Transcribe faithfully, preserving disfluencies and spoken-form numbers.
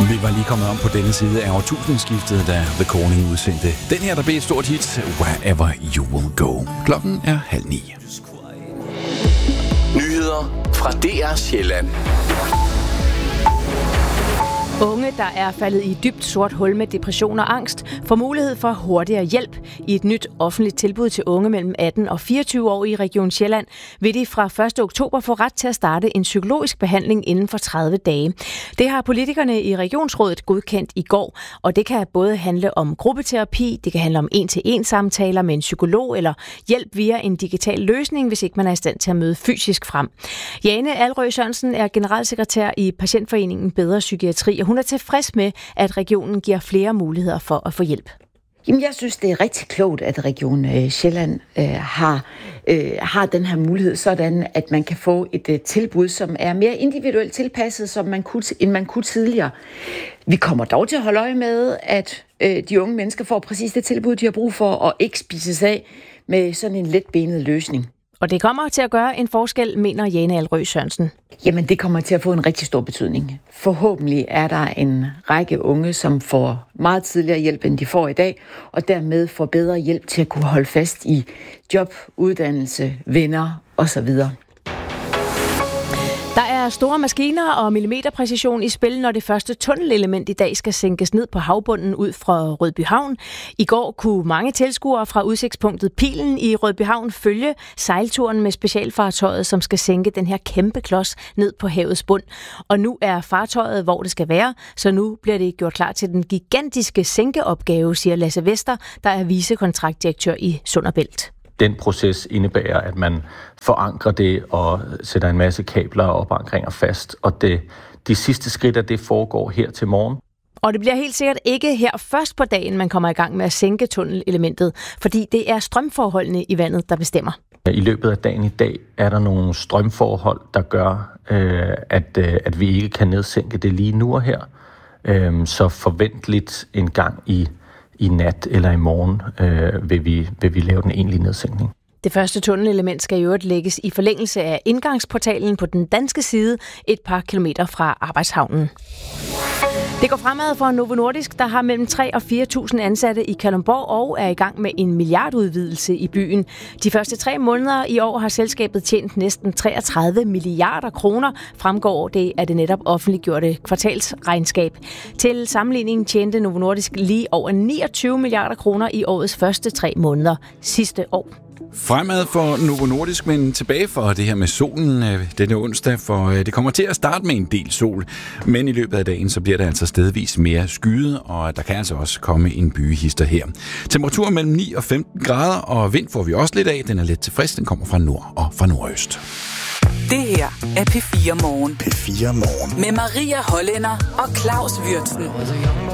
Vi var lige kommet om på denne side af årtusindskiftet, da The Corning udsendte den her, der blev et stort hit, Wherever You Will Go. Klokken er halv ni. Nyheder fra D R Sjælland. Unge, der er faldet i et dybt sort hul med depression og angst, får mulighed for hurtigere hjælp. I et nyt offentligt tilbud til unge mellem atten og fireogtyve år i Region Sjælland vil de fra første oktober få ret til at starte en psykologisk behandling inden for tredive dage. Det har politikerne i Regionsrådet godkendt i går, og det kan både handle om gruppeterapi, det kan handle om en-til-en samtaler med en psykolog eller hjælp via en digital løsning, hvis ikke man er i stand til at møde fysisk frem. Jane Alrøe Sørensen er generalsekretær i Patientforeningen Bedre Psykiatri, hun er tilfreds med, at regionen giver flere muligheder for at få hjælp. Jamen, jeg synes, det er rigtig klogt, at Region øh, Sjælland øh, har, øh, har den her mulighed, sådan at man kan få et øh, tilbud, som er mere individuelt tilpasset, som man kunne, end man kunne tidligere. Vi kommer dog til at holde øje med, at øh, de unge mennesker får præcis det tilbud, de har brug for, og ikke spises af med sådan en letbenet løsning. Og det kommer til at gøre en forskel, mener Jane Alrøe Sørensen. Jamen, det kommer til at få en rigtig stor betydning. Forhåbentlig er der en række unge, som får meget tidligere hjælp, end de får i dag, og dermed får bedre hjælp til at kunne holde fast i job, uddannelse, venner osv. Der er store maskiner og millimeterpræcision i spil, når det første tunnelelement i dag skal sænkes ned på havbunden ud fra Rødbyhavn. I går kunne mange tilskuere fra udsigtspunktet Pilen i Rødbyhavn følge sejlturen med specialfartøjet, som skal sænke den her kæmpe klods ned på havets bund. Og nu er fartøjet, hvor det skal være, så nu bliver det gjort klar til den gigantiske sænkeopgave, siger Lasse Vester, der er vicekontraktdirektør i Sund og Bælt. Den proces indebærer, at man forankrer det og sætter en masse kabler og opankringer fast. Og det, de sidste skridt af det foregår her til morgen. Og det bliver helt sikkert ikke her først på dagen, man kommer i gang med at sænke tunnelelementet, fordi det er strømforholdene i vandet, der bestemmer. I løbet af dagen i dag er der nogle strømforhold, der gør, øh, at, øh, at vi ikke kan nedsænke det lige nu og her. Øh, så forventeligt en gang i I nat eller i morgen øh, vil, vi, vil vi lave den egentlige nedsænkning. Det første tunnelelement skal i øvrigt lægges i forlængelse af indgangsportalen på den danske side, et par kilometer fra arbejdshavnen. Det går fremad for Novo Nordisk, der har mellem tre og fire tusind ansatte i Kalundborg og er i gang med en milliardudvidelse i byen. De første tre måneder i år har selskabet tjent næsten treogtredive milliarder kroner, fremgår det af det netop offentliggjorte kvartalsregnskab. Til sammenligning tjente Novo Nordisk lige over niogtyve milliarder kroner i årets første tre måneder sidste år. Fremad for Novo Nordisk, men tilbage for det her med solen denne onsdag, for det kommer til at starte med en del sol, men i løbet af dagen så bliver det altså stedvis mere skyet, og der kan altså også komme en bygehister her. Temperatur mellem ni og femten grader, og vind får vi også lidt af. Den er lidt til frisk, den kommer fra nord og fra nordøst. Det her er P fire Morgen. P fire Morgen. Med Maria Hollænder og Claus Würtzen.